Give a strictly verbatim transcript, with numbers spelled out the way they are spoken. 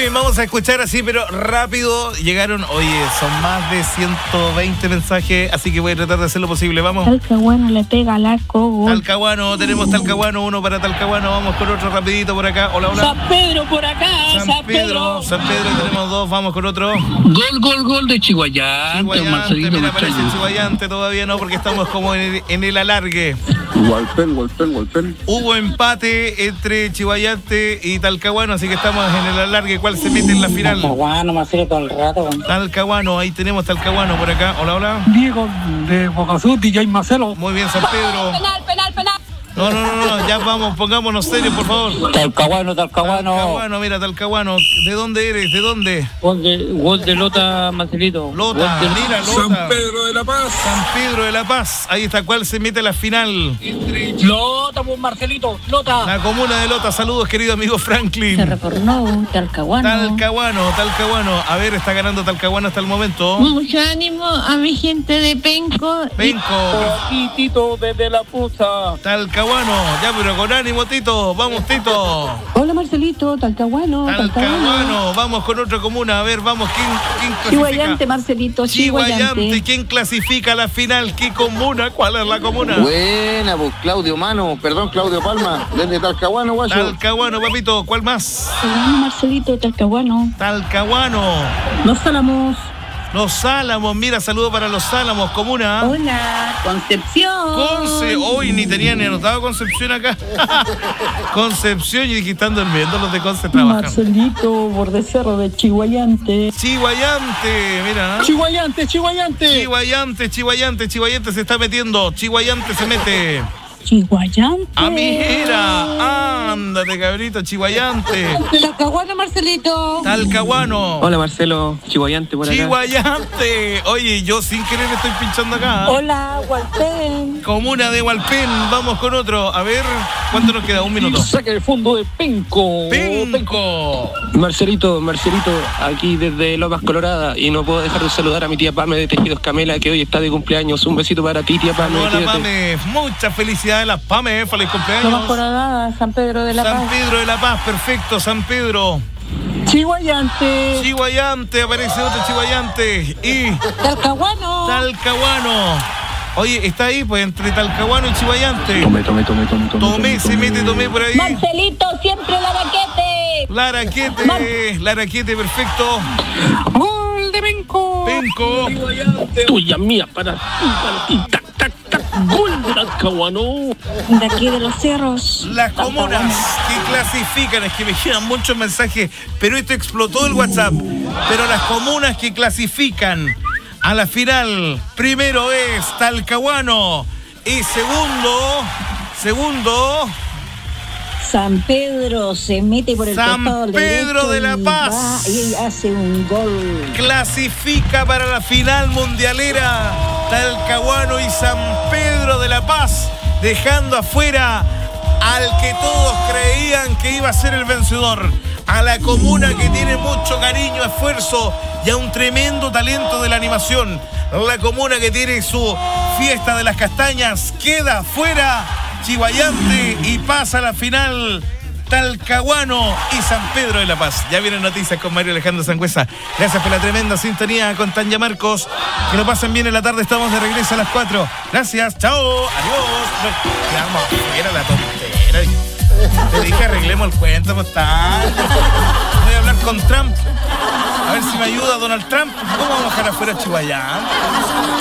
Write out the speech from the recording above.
bien, vamos a escuchar así, pero rápido. Llegaron, oye, son más de ciento veinte mensajes, así que voy a tratar de hacer lo posible. Vamos. Talcahuano le pega al arco. Gol. Talcahuano, tenemos Talcahuano, uno para Talcahuano. Vamos con otro rapidito por acá. Hola, hola. San Pedro por acá, San, San Pedro, Pedro. San Pedro, tenemos dos, vamos con otro. Gol, gol, gol de Chihuayante, Chihuayante, Marcelino. mira, parece Chihuayante, todavía no, porque estamos como en el, en el alargue. Hualpén, Hualpén, Hualpén. Hubo empate entre Chihuayante y Talcahuano, así que estamos en el alargue. ¿Cuál se mete en la final? Talcahuano, Marcelo, todo el rato. Talcahuano, ahí tenemos Talcahuano por acá. Hola, hola. Diego de Bocasud, D J Marcelo. Muy bien, San Pedro. Penal, penal, penal. No, no, no, no, ya vamos, pongámonos serios, por favor. Talcahuano, Talcahuano. Talcahuano, mira, Talcahuano. ¿De dónde eres? ¿De dónde? Gol de, gol de Lota, Marcelito. Lota, Gol de- mira, Lota. San Pedro de la Paz. San Pedro de la Paz. Ahí está, ¿cuál se mete a la final? Lota, pues Marcelito, Lota. La comuna de Lota. Saludos, querido amigo Franklin. Se retornó Talcahuano. Talcahuano, Talcahuano. A ver, está ganando Talcahuano hasta el momento. Mucho ánimo a mi gente de Penco. Penco, Aquí, Tito, desde la puta. Talcahuano. Ya, pero con ánimo, Tito. Vamos, Tito. Hola Marcelito, Talcahuano. Talcahuano. Vamos con otra comuna. A ver, vamos. ¿Quién, quién clasifica? Chihuayante, Marcelito, Chihuayante. Chihuayante. ¿Quién clasifica a la final? ¿Qué comuna? ¿Cuál es la comuna? Buena, pues Claudio Mano, perdón, Claudio Palma, desde Talcahuano, guayo. Talcahuano, papito. ¿Cuál más? Talcahuano, Marcelito, Talcahuano. Talcahuano. Los Álamos. Los Álamos. Mira, saludo para Los Álamos, comuna. Hola, Concepción. Conce, hoy ni tenía ni anotado Concepción acá. Concepción, y dije, están durmiendo los de Conce trabajan. Marcelito, Bordecerro de Chihuayante. Chihuayante, mira. ¿eh? Chihuayante, Chihuayante. Chihuayante, Chihuayante, Chihuayante se está metiendo. Chihuayante se mete. Chihuayante. Ah, mira. Ándate, cabrito, Chihuayante. Talcahuano, Marcelito. Talcahuano. Hola, Marcelo, Chihuayante por acá. Chihuayante. Oye, yo sin querer estoy pinchando acá. Hola, Hualpén. Comuna de Hualpén. Vamos con otro. A ver, ¿cuánto nos queda? Un minuto. Saca el fondo de Penco. Penco. Marcelito, Marcelito, aquí desde Lomas Colorada, y no puedo dejar de saludar a mi tía Pame de Tejidos Camela, que hoy está de cumpleaños. Un besito para ti, tía Pame. Hola, cuídate. Pame. Muchas felicidades, las Pame. Feliz cumpleaños. Lomas Colorada, San Pedro de la San Paz. Pedro de la Paz. Perfecto, San Pedro. Chihuayante. Chihuayante. Aparece otro Chihuayante. Y Talcahuano. Talcahuano. Oye, está ahí, pues, entre Talcahuano y Chihuayante. Tomé, tomé, tomé, tomé, tomé. Tomé, se mete, tomé por ahí. Marcelito, siempre la raquete. Laraquete. Laraquete, perfecto. Gol de Penco. Penco. Tuya, mía, para ti, para ti. Tac, tac, tac. Gol de Talcahuano. De aquí de los cerros. Las comunas que clasifican, es que me llegan muchos mensajes, pero esto explotó el WhatsApp. Pero las comunas que clasifican a la final, primero es Talcahuano y segundo, segundo, San Pedro se mete por el San costado Pedro derecho de la y Paz. va y hace un gol. clasifica para la final mundialera Talcahuano y San Pedro de la Paz, dejando afuera al que todos creían que iba a ser el vencedor, a la comuna que tiene mucho cariño, esfuerzo y a un tremendo talento de la animación. La comuna que tiene su fiesta de las castañas, queda fuera Chihuayante y pasa a la final Talcahuano y San Pedro de la Paz. Ya vienen noticias con Mario Alejandro Sangüesa. Gracias por la tremenda sintonía con Tanya Marcos. Que lo pasen bien en la tarde. Estamos de regreso a las cuatro. Gracias. Chao. Adiós. Quedamos afuera la tontera. Te dije arreglemos el cuento. ¿Cómo estás? Voy a hablar con Trump. A ver si me ayuda Donald Trump. ¿Cómo vamos a dejar afuera a Chihuayante?